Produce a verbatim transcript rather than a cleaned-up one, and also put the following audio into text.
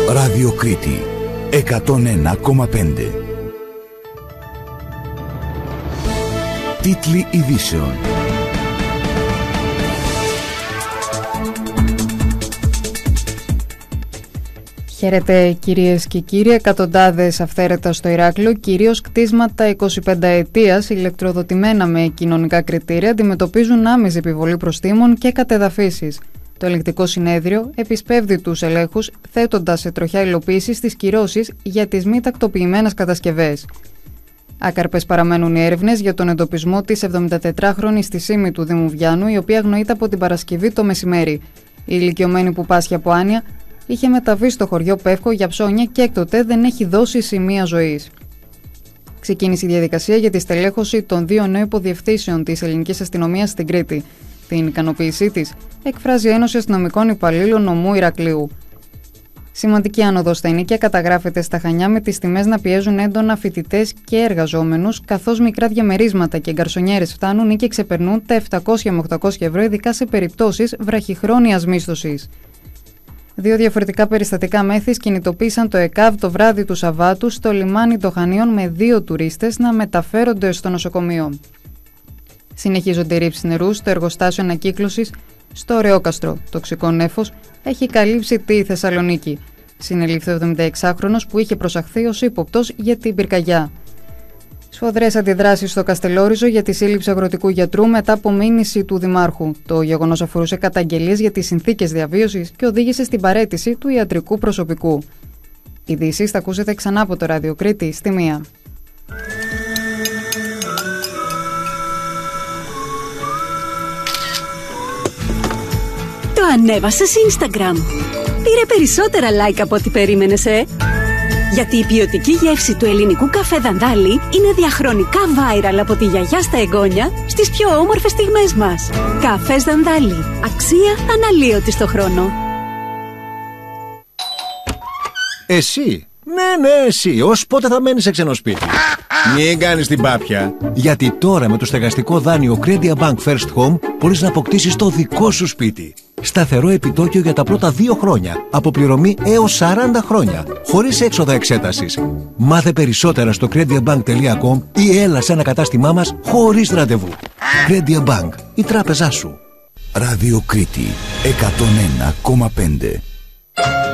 Ράδιο Κρήτη εκατόν ένα κόμμα πέντε. Τίτλοι ειδήσεων. Χαίρετε κυρίες και κύριοι. Εκατοντάδες αυθαίρετα στο Ηράκλειο, κυρίως κτίσματα εικοσιπενταετίας ηλεκτροδοτημένα με κοινωνικά κριτήρια, αντιμετωπίζουν άμεση επιβολή προστίμων και κατεδαφίσεις. Το ελεγκτικό συνέδριο επισπεύδει τους ελέγχους, θέτοντας σε τροχιά υλοποίησης τις κυρώσεις για τις μη τακτοποιημένες κατασκευές. Άκαρπες παραμένουν οι έρευνες για τον εντοπισμό της εβδομηντατετράχρονης στη Σύμη του Δήμου Βιάννου, η οποία αγνοείται από την Παρασκευή το μεσημέρι. Η ηλικιωμένη που πάσχει από άνοια είχε μεταβεί στο χωριό Πεύκο για ψώνια και έκτοτε δεν έχει δώσει σημεία ζωής. Ξεκίνησε η διαδικασία για τη στελέχωση των δύο νέων υποδιευθύνσεων της ελληνικής αστυνομίας στην Κρήτη. Την ικανοποίησή της εκφράζει η Ένωση Αστυνομικών Υπαλλήλων Νομού Ηρακλείου. Σημαντική άνοδος στα ενοίκια καταγράφεται στα Χανιά, με τις τιμές να πιέζουν έντονα φοιτητές και εργαζόμενους, καθώς μικρά διαμερίσματα και γκαρσονιέρες φτάνουν ή και ξεπερνούν τα επτακόσια με οχτακόσια ευρώ, ειδικά σε περιπτώσεις βραχυχρόνιας μίσθωσης. Δύο διαφορετικά περιστατικά μέθης κινητοποίησαν το ΕΚΑΒ το βράδυ του Σαββάτου στο λιμάνι των Χανίων, με δύο τουρίστες να μεταφέρονται στο νοσοκομείο. Συνεχίζονται οι ρήψεις νερού στο εργοστάσιο ανακύκλωσης στο Ωρεόκαστρο. Τοξικό νέφος έχει καλύψει τη Θεσσαλονίκη. Συνελήφθη ο εβδομηνταεξάχρονος που είχε προσαχθεί ως ύποπτος για την πυρκαγιά. Σφοδρές αντιδράσεις στο Καστελόριζο για τη σύλληψη αγροτικού γιατρού μετά από μήνυση του Δημάρχου. Το γεγονός αφορούσε καταγγελίες για τις συνθήκες διαβίωσης και οδήγησε στην παραίτηση του ιατρικού προσωπικού. Ειδήσεις θα ακούσετε ξανά από το Ράδιο Κρήτη στη μία. Το ανέβασες Instagram. Πήρε περισσότερα like από ό,τι περίμενες, ε? Γιατί η ποιοτική γεύση του ελληνικού καφέ Δανδάλη είναι διαχρονικά viral από τη γιαγιά στα εγγόνια στις πιο όμορφες στιγμές μας. Καφές Δανδάλη. Αξία αναλύωτη στο χρόνο. Εσύ, ναι, ναι, εσύ, ως πότε θα μένεις σε ξένο σπίτι? Μην κάνεις την πάπια. Γιατί τώρα με το στεγαστικό δάνειο Credia Bank First Home μπορείς να αποκτήσεις το δικό σου σπίτι. Σταθερό επιτόκιο για τα πρώτα δύο χρόνια. Αποπληρωμή έως σαράντα χρόνια. Χωρίς έξοδα εξέτασης. Μάθε περισσότερα στο crediabank τελεία com ή έλα σε ένα κατάστημά μας χωρίς ραντεβού. Credia Bank, η τράπεζά σου. Ράδιο Κρήτη εκατόν ένα κόμμα πέντε.